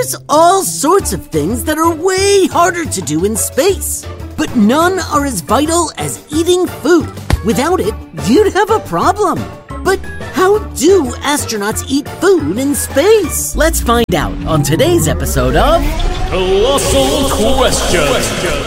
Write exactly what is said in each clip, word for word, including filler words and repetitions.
There's all sorts of things that are way harder to do in space, but none are as vital as eating food. Without it, you'd have a problem. But how do astronauts eat food in space? Let's find out on today's episode of Colossal Question.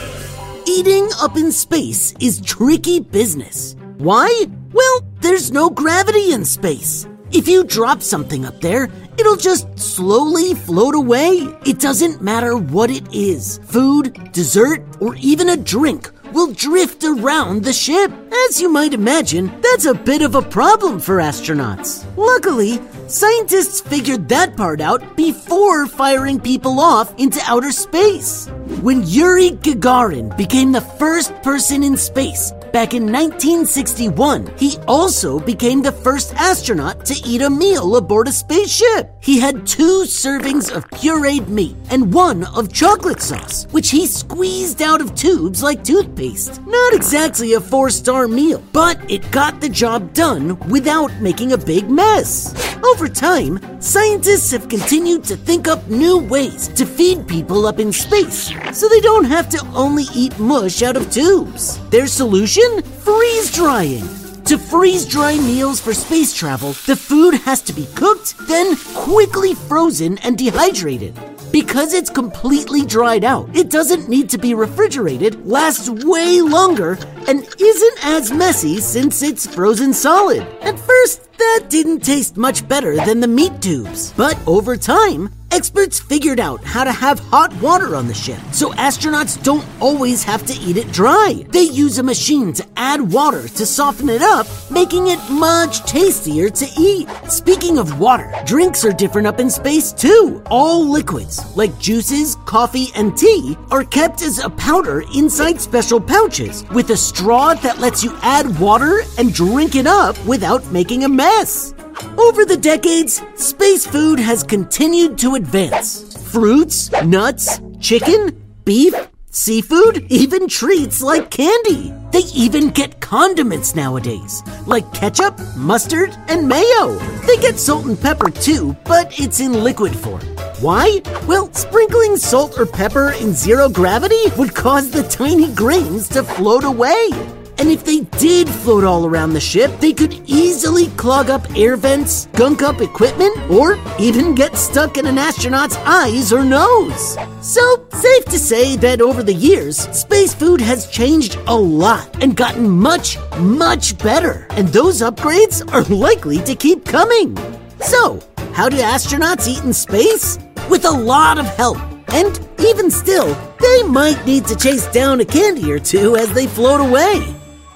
Eating up in space is tricky business. Why? Well, there's no gravity in space. If you drop something up there, it'll just slowly float away. It doesn't matter what it is. Food, dessert, or even a drink will drift around the ship. As you might imagine, that's a bit of a problem for astronauts. Luckily, scientists figured that part out before firing people off into outer space. When Yuri Gagarin became the first person in space back in nineteen sixty-one, he also became the first astronaut to eat a meal aboard a spaceship. He had two servings of pureed meat and one of chocolate sauce, which he squeezed out of tubes like toothpaste. Not exactly a four-star meal, but it got the job done without making a big mess. Over time, scientists have continued to think up new ways to feed people up in space, so they don't have to only eat mush out of tubes. Their solution? Freeze drying. To freeze dry meals for space travel, the food has to be cooked, then quickly frozen and dehydrated. Because it's completely dried out, it doesn't need to be refrigerated, lasts way longer, and isn't as messy since it's frozen solid. At first, that didn't taste much better than the meat tubes. But over time, experts figured out how to have hot water on the ship, so astronauts don't always have to eat it dry. They use a machine to add water to soften it up, making it much tastier to eat. Speaking of water, drinks are different up in space too. All liquids, like juices, coffee, and tea, are kept as a powder inside special pouches, with a straw that lets you add water and drink it up without making a mess. Over the decades, space food has continued to advance. Fruits, nuts, chicken, beef, seafood, even treats like candy. They even get condiments nowadays, like ketchup, mustard, and mayo. They get salt and pepper too, but it's in liquid form. Why? Well, sprinkling salt or pepper in zero gravity would cause the tiny grains to float away. And if they did float all around the ship, they could easily clog up air vents, gunk up equipment, or even get stuck in an astronaut's eyes or nose. So, safe to say that over the years, space food has changed a lot and gotten much, much better. And those upgrades are likely to keep coming. So, how do astronauts eat in space? With a lot of help. And even still, they might need to chase down a candy or two as they float away.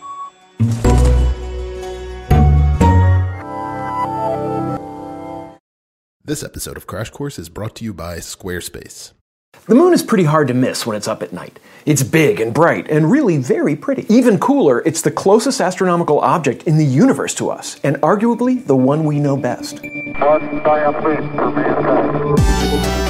This episode of Crash Course is brought to you by Squarespace. The moon is pretty hard to miss when it's up at night. It's big and bright and really very pretty. Even cooler, it's the closest astronomical object in the universe to us, and arguably the one we know best. One diopters per mankind.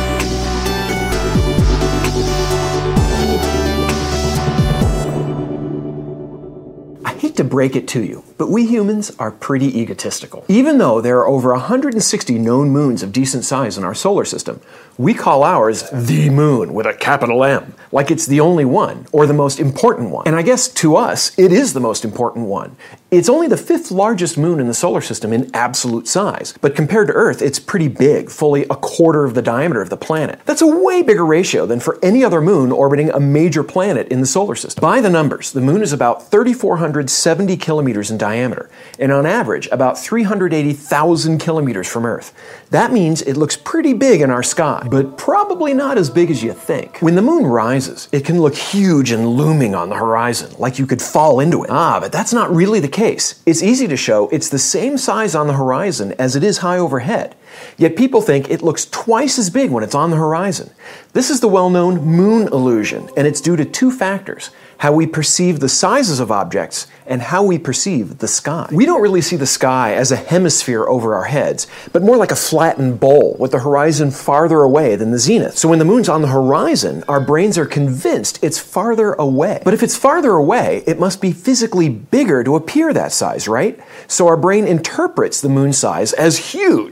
I hate to break it to you, but we humans are pretty egotistical. Even though there are over one hundred sixty known moons of decent size in our solar system, we call ours the moon with a capital M, like it's the only one, or the most important one. And I guess to us, it is the most important one. It's only the fifth largest moon in the solar system in absolute size, but compared to Earth, it's pretty big, fully a quarter of the diameter of the planet. That's a way bigger ratio than for any other moon orbiting a major planet in the solar system. By the numbers, the moon is about three thousand four hundred seventy kilometers in diameter, and on average, about three hundred eighty thousand kilometers from Earth. That means it looks pretty big in our sky, but probably not as big as you think. When the moon rises, it can look huge and looming on the horizon, like you could fall into it. Ah, but that's not really the case. It's easy to show it's the same size on the horizon as it is high overhead. Yet people think it looks twice as big when it's on the horizon. This is the well-known moon illusion, and it's due to two factors: how we perceive the sizes of objects and how we perceive the sky. We don't really see the sky as a hemisphere over our heads, but more like a flattened bowl with the horizon farther away than the zenith. So when the moon's on the horizon, our brains are convinced it's farther away. But if it's farther away, it must be physically bigger to appear that size, right? So our brain interprets the moon's size as huge.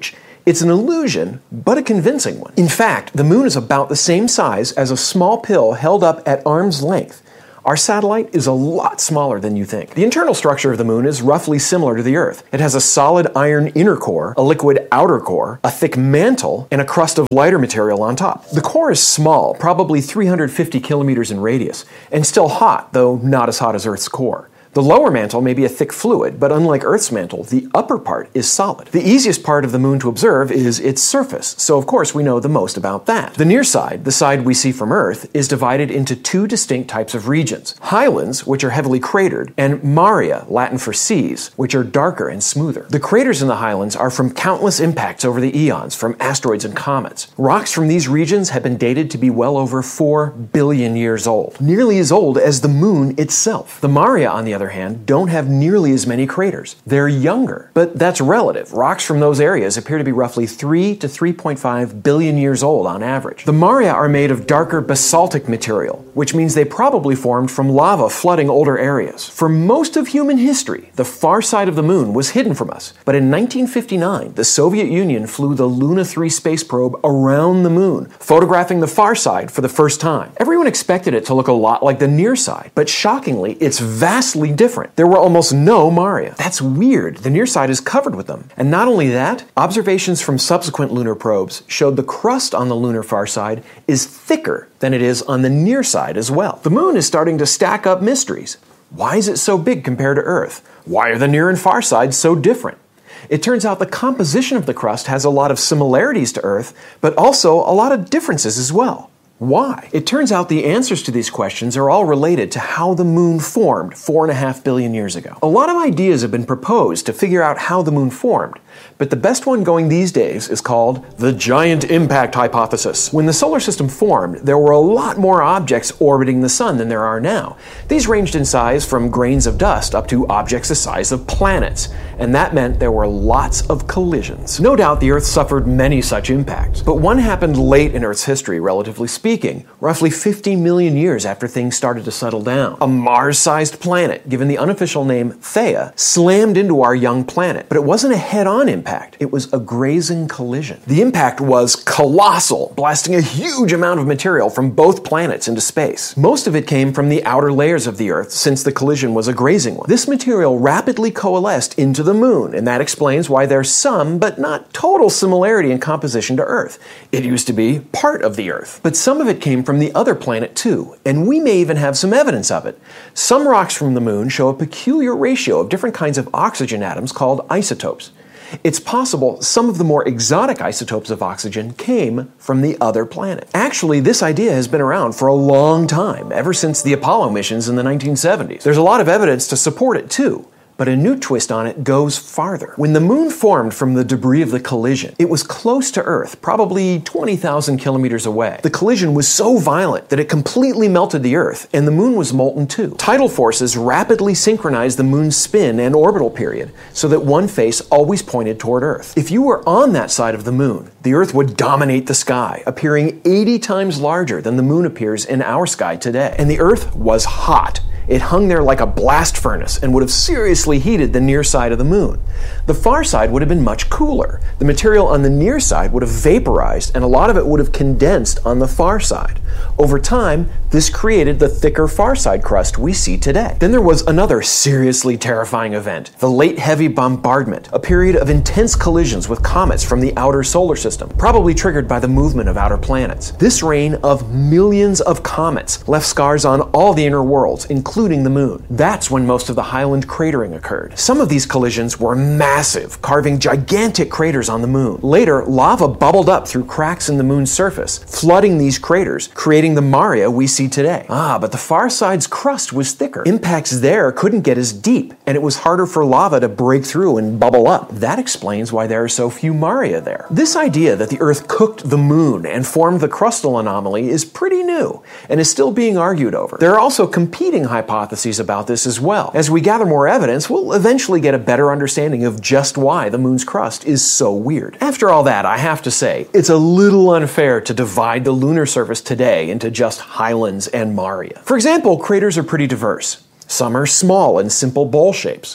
It's an illusion, but a convincing one. In fact, the moon is about the same size as a small pill held up at arm's length. Our satellite is a lot smaller than you think. The internal structure of the moon is roughly similar to the Earth. It has a solid iron inner core, a liquid outer core, a thick mantle, and a crust of lighter material on top. The core is small, probably three hundred fifty kilometers in radius, and still hot, though not as hot as Earth's core. The lower mantle may be a thick fluid, but unlike Earth's mantle, the upper part is solid. The easiest part of the moon to observe is its surface, so of course we know the most about that. The near side, the side we see from Earth, is divided into two distinct types of regions: highlands, which are heavily cratered, and maria, Latin for seas, which are darker and smoother. The craters in the highlands are from countless impacts over the eons from asteroids and comets. Rocks from these regions have been dated to be well over four billion years old, nearly as old as the moon itself. The maria, on the other hand, don't have nearly as many craters. They're younger, but that's relative. Rocks from those areas appear to be roughly three to three point five billion years old on average. The maria are made of darker basaltic material, which means they probably formed from lava flooding older areas. For most of human history, the far side of the moon was hidden from us, but in nineteen fifty-nine, the Soviet Union flew the Luna three space probe around the moon, photographing the far side for the first time. Everyone expected it to look a lot like the near side, but shockingly, it's vastly different. There were almost no maria. That's weird. The near side is covered with them. And not only that, observations from subsequent lunar probes showed the crust on the lunar far side is thicker than it is on the near side as well. The moon is starting to stack up mysteries. Why is it so big compared to Earth? Why are the near and far sides so different? It turns out the composition of the crust has a lot of similarities to Earth, but also a lot of differences as well. Why? It turns out the answers to these questions are all related to how the moon formed four and a half billion years ago. A lot of ideas have been proposed to figure out how the moon formed, but the best one going these days is called the giant impact hypothesis. When the solar system formed, there were a lot more objects orbiting the sun than there are now. These ranged in size from grains of dust up to objects the size of planets, and that meant there were lots of collisions. No doubt the Earth suffered many such impacts, but one happened late in Earth's history, relatively speaking, roughly fifty million years after things started to settle down. A Mars-sized planet, given the unofficial name Theia, slammed into our young planet, but it wasn't a head-on impact. It was a grazing collision. The impact was colossal, blasting a huge amount of material from both planets into space. Most of it came from the outer layers of the Earth, since the collision was a grazing one. This material rapidly coalesced into the moon, and that explains why there's some, but not total, similarity in composition to Earth. It used to be part of the Earth. But some of it came from the other planet too, and we may even have some evidence of it. Some rocks from the moon show a peculiar ratio of different kinds of oxygen atoms called isotopes. It's possible some of the more exotic isotopes of oxygen came from the other planet. Actually, this idea has been around for a long time, ever since the Apollo missions in the nineteen seventies. There's a lot of evidence to support it too. But a new twist on it goes farther. When the moon formed from the debris of the collision, it was close to Earth, probably twenty thousand kilometers away. The collision was so violent that it completely melted the Earth, and the moon was molten too. Tidal forces rapidly synchronized the moon's spin and orbital period, so that one face always pointed toward Earth. If you were on that side of the moon, the Earth would dominate the sky, appearing eighty times larger than the moon appears in our sky today. And the Earth was hot. It hung there like a blast furnace and would have seriously heated the near side of the moon. The far side would have been much cooler. The material on the near side would have vaporized, and a lot of it would have condensed on the far side. Over time, this created the thicker far side crust we see today. Then there was another seriously terrifying event, the Late Heavy Bombardment, a period of intense collisions with comets from the outer solar system, probably triggered by the movement of outer planets. This rain of millions of comets left scars on all the inner worlds, including the moon. That's when most of the Highland cratering occurred. Some of these collisions were massive, carving gigantic craters on the moon. Later, lava bubbled up through cracks in the moon's surface, flooding these craters, creating the maria we see today. Ah, but the far side's crust was thicker. Impacts there couldn't get as deep, and it was harder for lava to break through and bubble up. That explains why there are so few maria there. This idea that the Earth cooked the moon and formed the crustal anomaly is pretty new, and is still being argued over. There are also competing hypotheses about this as well. As we gather more evidence, we'll eventually get a better understanding of just why the moon's crust is so weird. After all that, I have to say, it's a little unfair to divide the lunar surface today into just highlands and maria. For example, craters are pretty diverse. Some are small and simple bowl shapes.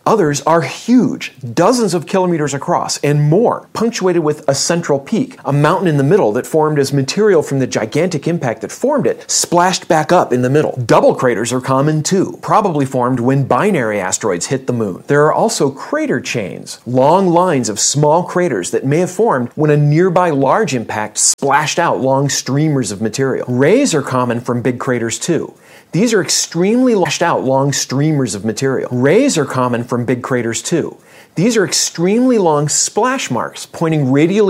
Others are huge, dozens of kilometers across and more, punctuated with a central peak, a mountain in the middle that formed as material from the gigantic impact that formed it splashed back up in the middle. Double craters are common too, probably formed when binary asteroids hit the moon. There are also crater chains, long lines of small craters that may have formed when a nearby large impact splashed out long streamers of material. Rays are common from big craters too. These are extremely lashed out long streamers of material. Rays are common from big craters too. These are extremely long splash marks pointing radially